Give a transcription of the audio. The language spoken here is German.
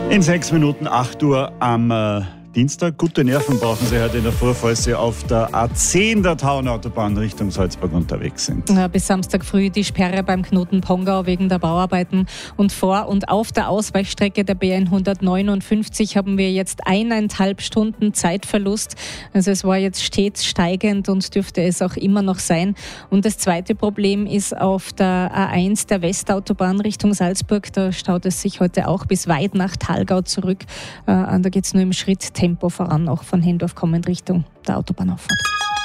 In 6 Minuten 8 Uhr am Dienstag. Gute Nerven brauchen Sie heute in der Früh, falls Sie auf der A10 der Tauernautobahn Richtung Salzburg unterwegs sind. Ja, bis Samstag früh die Sperre beim Knoten Pongau wegen der Bauarbeiten. Und vor und auf der Ausweichstrecke der B159 haben wir jetzt 1,5 Stunden Zeitverlust. Also es war jetzt stets steigend und dürfte es auch immer noch sein. Und das zweite Problem ist auf der A1 der Westautobahn Richtung Salzburg. Da staut es sich heute auch bis weit nach Thalgau zurück. Da geht es nur im Schritttempo voran, auch von Hendorf kommend Richtung der Autobahnauffahrt.